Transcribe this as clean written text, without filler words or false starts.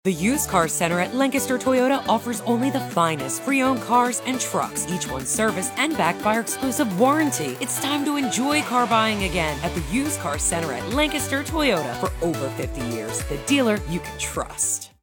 The Used Car Center at Lancaster Toyota offers only the finest pre-owned cars and trucks, each one serviced and backed by our exclusive warranty. It's time to enjoy car buying again at the Used Car Center at Lancaster Toyota. For over 50 years, the dealer you can trust.